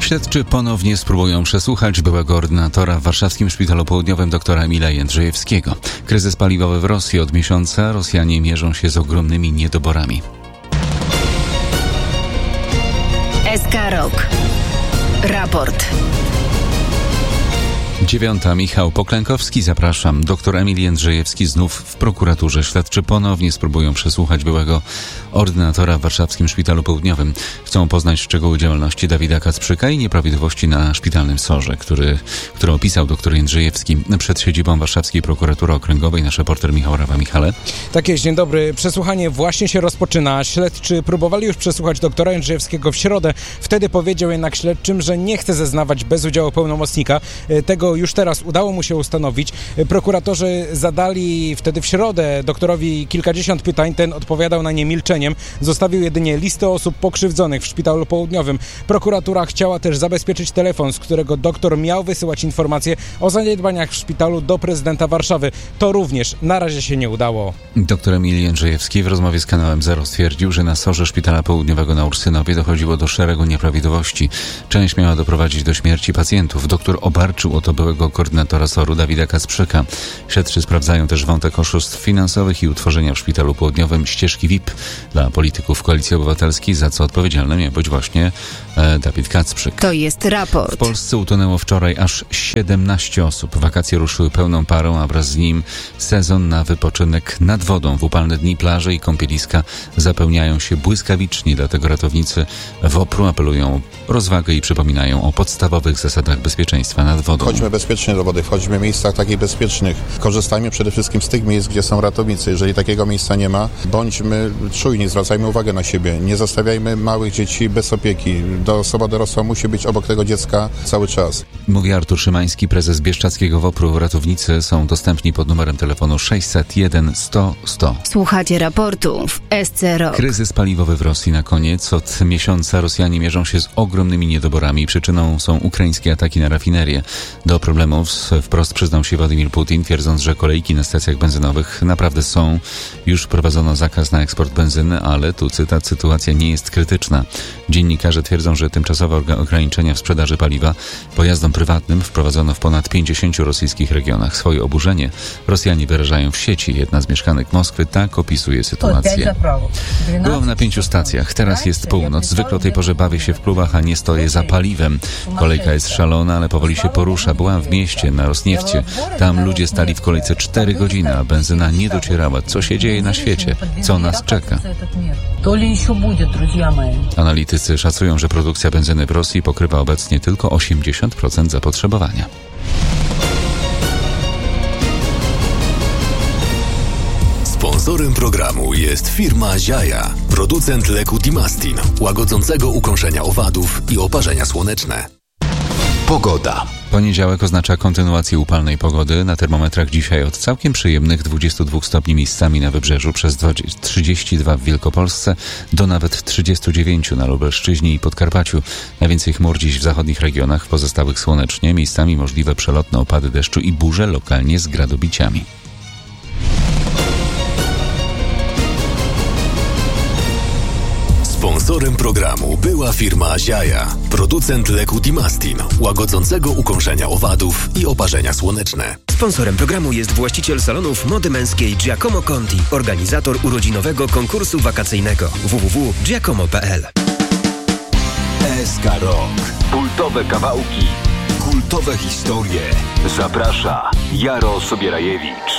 Śledczy ponownie spróbują przesłuchać byłego ordynatora w warszawskim Szpitalu Południowym doktora Emila Jędrzejewskiego. Kryzys paliwowy w Rosji od miesiąca. Rosjanie mierzą się z ogromnymi niedoborami. SK Rok. Raport. 9. Michał Poklękowski, zapraszam. Doktor Emil Jędrzejewski znów w prokuraturze. Śledczy ponownie spróbują przesłuchać byłego ordynatora w warszawskim Szpitalu Południowym. Chcą poznać szczegóły działalności Dawida Kacprzyka i nieprawidłowości na szpitalnym SOR-ze, który opisał doktor Jędrzejewski przed siedzibą Warszawskiej Prokuratury Okręgowej. Nasz reporter Michał Rawa. Michale. Tak jest, dzień dobry. Przesłuchanie właśnie się rozpoczyna. Śledczy próbowali już przesłuchać doktora Jędrzejewskiego w środę. Wtedy powiedział jednak śledczym, że nie chce zeznawać bez udziału pełnomocnika. Tego już teraz udało mu się ustanowić. Prokuratorzy zadali wtedy w środę doktorowi kilkadziesiąt pytań. Ten odpowiadał na nie milczeniem. Zostawił jedynie listę osób pokrzywdzonych w Szpitalu Południowym. Prokuratura chciała też zabezpieczyć telefon, z którego doktor miał wysyłać informacje o zaniedbaniach w szpitalu do prezydenta Warszawy. To również na razie się nie udało. Doktor Emil Jędrzejewski w rozmowie z kanałem Zero stwierdził, że na SOR-ze Szpitala Południowego na Ursynowie dochodziło do szeregu nieprawidłowości. Część miała doprowadzić do śmierci pacjentów. Doktor obarczył o to byłego koordynatora SOR-u Dawida Kacprzyka. Śledczy sprawdzają też wątek oszustw finansowych i utworzenia w Szpitalu Południowym ścieżki VIP dla polityków Koalicji Obywatelskiej, za co odpowiedzialny miał być właśnie Dawid Kacprzyk. To jest raport. W Polsce utonęło wczoraj aż 17 osób. Wakacje ruszyły pełną parą, a wraz z nim sezon na wypoczynek nad wodą. W upalne dni plaże i kąpieliska zapełniają się błyskawicznie, dlatego ratownicy WOPR-u apelują o rozwagę i przypominają o podstawowych zasadach bezpieczeństwa nad wodą. Chodźmy bezpiecznie do wody, wchodźmy w miejscach takich bezpiecznych. Korzystajmy przede wszystkim z tych miejsc, gdzie są ratownicy. Jeżeli takiego miejsca nie ma, bądźmy czujni, zwracajmy uwagę na siebie. Nie zostawiajmy małych dzieci bez opieki. Osoba dorosła musi być obok tego dziecka cały czas. Mówi Artur Szymański, prezes bieszczadzkiego WOPR-u. Ratownicy są dostępni pod numerem telefonu 601 100 100. Słuchacie raportu w SC Rok. Kryzys paliwowy w Rosji na koniec. Od miesiąca Rosjanie mierzą się z ogromnymi niedoborami. Przyczyną są ukraińskie ataki na rafinerię. Do problemów wprost przyznał się Władimir Putin, twierdząc, że kolejki na stacjach benzynowych naprawdę są. Już wprowadzono zakaz na eksport benzyny, ale tu cytat, sytuacja nie jest krytyczna. Dziennikarze twierdzą, że tymczasowe ograniczenia w sprzedaży paliwa pojazdom prywatnym wprowadzono w ponad 50 rosyjskich regionach. Swoje oburzenie Rosjanie wyrażają w sieci. Jedna z mieszkanek Moskwy tak opisuje sytuację. Byłam na 5 stacjach. Teraz jest północ. Zwykle o tej porze bawię się w klubach, a nie stoję za paliwem. Kolejka jest szalona, ale powoli się porusza. Byłam w mieście, na Rosniewcie. Tam ludzie stali w kolejce 4 godziny, a benzyna nie docierała. Co się dzieje na świecie? Co nas czeka? Analitycy szacują, że produkcja benzyny w Rosji pokrywa obecnie tylko 80% zapotrzebowania. Sponsorem programu jest firma Ziaja, producent leku Dimastin, łagodzącego ukąszenia owadów i oparzenia słoneczne. Pogoda. Poniedziałek oznacza kontynuację upalnej pogody. Na termometrach dzisiaj od całkiem przyjemnych 22 stopni miejscami na wybrzeżu, przez 32 w Wielkopolsce do nawet 39 na Lubelszczyźnie i Podkarpaciu. Najwięcej chmur dziś w zachodnich regionach, w pozostałych słonecznie. Miejscami możliwe przelotne opady deszczu i burze, lokalnie z gradobiciami. Sponsorem programu była firma Ziaja, producent leku Dimastin, łagodzącego ukąszenia owadów i oparzenia słoneczne. Sponsorem programu jest właściciel salonów mody męskiej Giacomo Conti, organizator urodzinowego konkursu wakacyjnego www.giacomo.pl. SK Rok. Kultowe kawałki, kultowe historie. Zaprasza Jaro Sobierajewicz.